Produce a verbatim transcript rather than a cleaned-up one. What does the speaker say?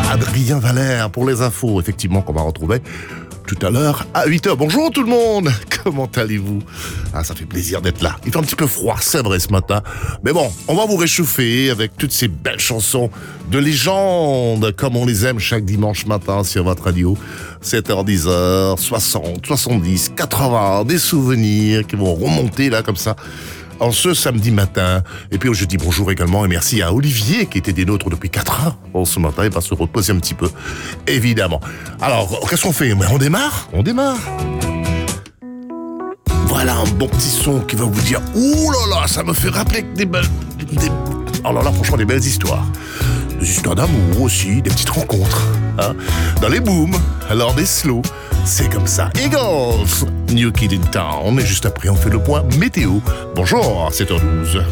Adrien Valère pour les infos, effectivement, qu'on va retrouver tout à l'heure à huit heures. Bonjour tout le monde, comment allez-vous? Ah, ça fait plaisir d'être là. Il fait un petit peu froid, c'est vrai, ce matin. Mais bon, on va vous réchauffer avec toutes ces belles chansons de légende, comme on les aime chaque dimanche matin sur votre radio. sept heures, dix heures, soixante, soixante-dix, quatre-vingts, des souvenirs qui vont remonter là comme ça en ce samedi matin. Et puis je dis bonjour également et merci à Olivier qui était des nôtres depuis quatre heures. Bon, ce matin, il va se reposer un petit peu, évidemment. Alors, qu'est-ce qu'on fait? On démarre? On démarre. Voilà un bon petit son qui va vous dire « Ouh là là, ça me fait rappeler des belles... Des... Oh là là, franchement, des belles histoires. » Des histoires d'amour aussi, des petites rencontres. Hein, dans les booms, alors des slows. C'est comme ça. Eagles, New Kid in Town. Et juste après, on fait le point météo. Bonjour, sept heures douze.